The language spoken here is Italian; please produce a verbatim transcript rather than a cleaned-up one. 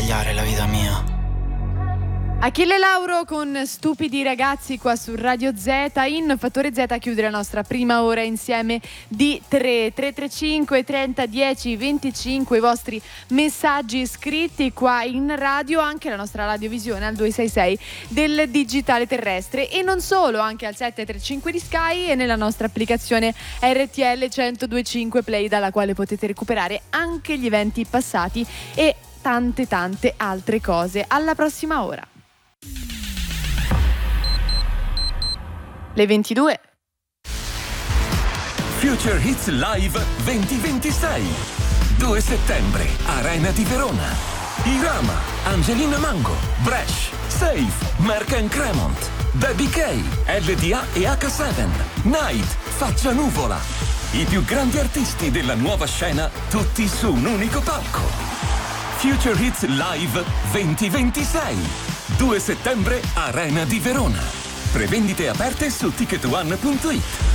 sbagliare la vita mia. Achille Lauro con Stupidi ragazzi qua su Radio Z. In Fattore Z a chiudere la nostra prima ora insieme di tre tre tre cinque trenta dieci venticinque, i vostri messaggi scritti qua in radio, anche la nostra radiovisione al due sei sei del digitale terrestre, e non solo, anche al sette tre cinque di Sky e nella nostra applicazione R T L centodue e cinque Play, dalla quale potete recuperare anche gli eventi passati e tante tante altre cose. Alla prossima ora. Le ventidue. Future Hits Live duemilaventisei. due settembre, Arena di Verona. Irama, Angelina Mango, Bresh, Safe, Merck and Cremont, Baby K, L D A e H sette, Night, Faccia Nuvola. I più grandi artisti della nuova scena, tutti su un unico palco. Future Hits Live duemilaventisei. due settembre, Arena di Verona. Prevendite aperte su ticket one punto it.